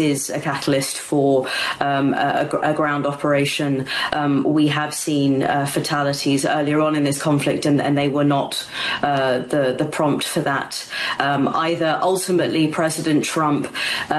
is a catalyst for a ground operation. We have seen fatalities earlier on in this conflict, and they were not the prompt for that either. Ultimately, President Trump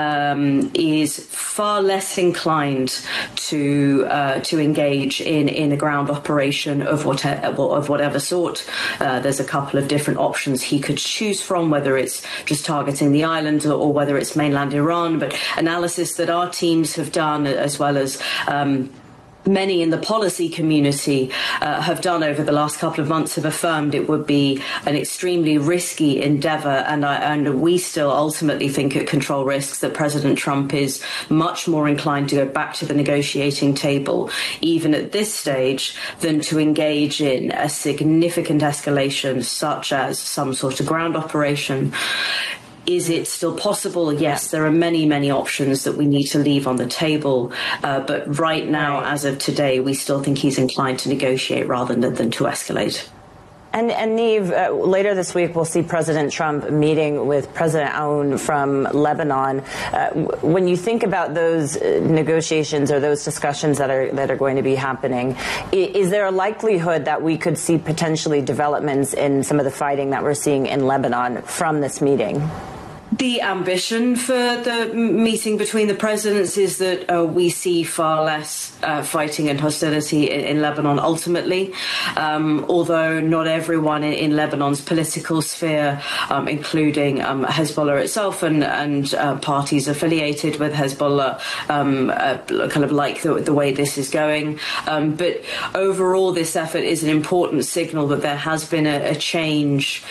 is far less inclined to engage in a ground operation of whatever sort. There's a couple of different options he could choose from, whether it's just targeting the island or whether it's mainland Iran. But analysis that our teams have done, as well as many in the policy community have done over the last couple of months, have affirmed it would be an extremely risky endeavour, and we still ultimately think at Control Risks that President Trump is much more inclined to go back to the negotiating table, even at this stage, than to engage in a significant escalation such as some sort of ground operation. Is it still possible? Yes, there are many, many options that we need to leave on the table. But right now, as of today, we still think he's inclined to negotiate rather than to escalate. And Niamh, later this week, we'll see President Trump meeting with President Aoun from Lebanon. When you think about those negotiations or those discussions that are going to be happening, is there a likelihood that we could see potentially developments in some of the fighting that we're seeing in Lebanon from this meeting? The ambition for the meeting between the presidents is that we see far less fighting and hostility in Lebanon ultimately, although not everyone in Lebanon's political sphere, including Hezbollah itself and parties affiliated with Hezbollah, kind of like the way this is going. But overall, this effort is an important signal that there has been a change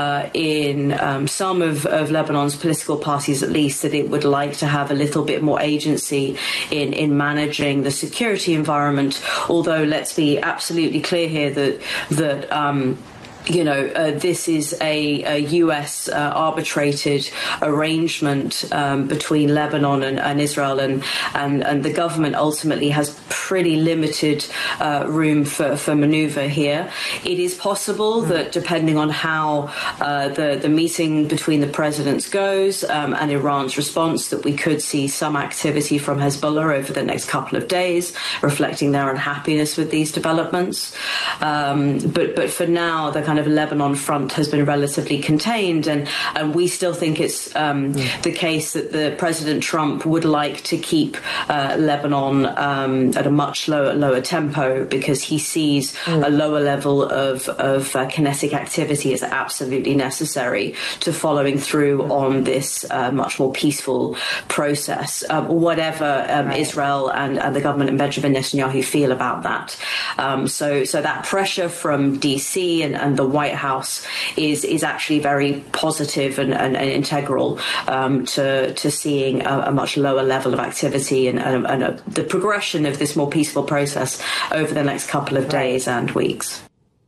in some of Lebanon's political parties, at least, that it would like to have a little bit more agency in managing the security environment. Although let's be absolutely clear here that this is a US arbitrated arrangement between Lebanon and Israel, and the government ultimately has pretty limited room for maneuver here. It is possible that depending on how the meeting between the presidents goes and Iran's response, that we could see some activity from Hezbollah over the next couple of days, reflecting their unhappiness with these developments. But for now, the kind of Lebanon front has been relatively contained, and we still think it's the case that the President Trump would like to keep Lebanon at a much lower tempo, because he sees a lower level of kinetic activity as absolutely necessary to following through on this much more peaceful process, whatever Israel and the government and Benjamin Netanyahu feel about that. So that pressure from DC and the White House is actually very positive and integral to seeing a much lower level of activity and the progression of this more peaceful process over the next couple of days and weeks.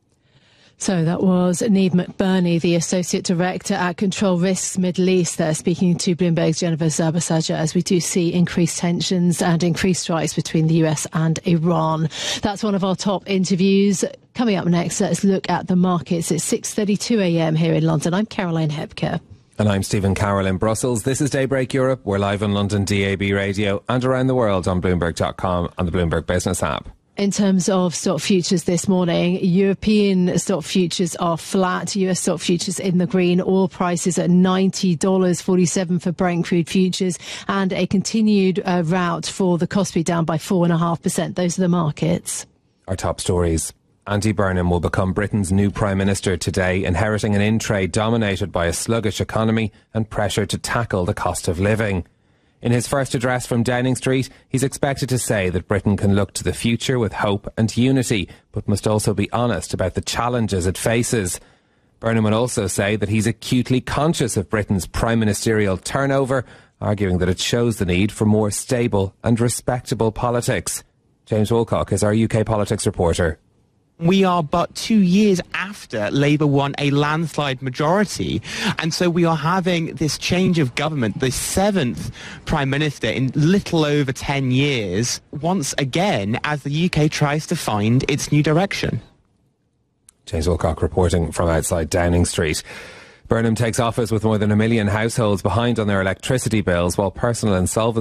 So that was Niamh McBurney, the Associate Director at Control Risks Middle East, there speaking to Bloomberg's Jennifer Zabasajja, as we do see increased tensions and increased strikes between the US and Iran. That's one of our top interviews. Coming up next, let's look at the markets. It's 6:32 a.m. here in London. I'm Caroline Hebke. And I'm Stephen Carroll in Brussels. This is Daybreak Europe. We're live on London DAB radio and around the world on Bloomberg.com and the Bloomberg Business app. In terms of stock futures this morning, European stock futures are flat. US stock futures in the green. Oil prices at $90.47 for Brent crude futures, and a continued rout for the Kospi, down by 4.5%. Those are the markets. Our top stories. Andy Burnham will become Britain's new Prime Minister today, inheriting an in-trade dominated by a sluggish economy and pressure to tackle the cost of living. In his first address from Downing Street, he's expected to say that Britain can look to the future with hope and unity, but must also be honest about the challenges it faces. Burnham will also say that he's acutely conscious of Britain's prime ministerial turnover, arguing that it shows the need for more stable and respectable politics. James Woolcock is our UK politics reporter. We are but 2 years after Labour won a landslide majority, and so we are having this change of government, the seventh Prime Minister in little over 10 years, once again as the UK tries to find its new direction. James Woolcock reporting from outside Downing Street. Burnham takes office with more than 1 million households behind on their electricity bills, while personal insolvency